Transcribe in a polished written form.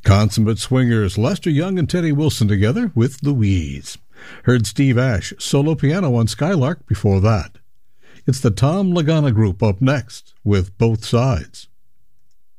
Consummate swingers Lester Young and Teddy Wilson together with Louise. Heard Steve Ash solo piano on Skylark before that. It's the Tom Lagana Group up next with Both Sides.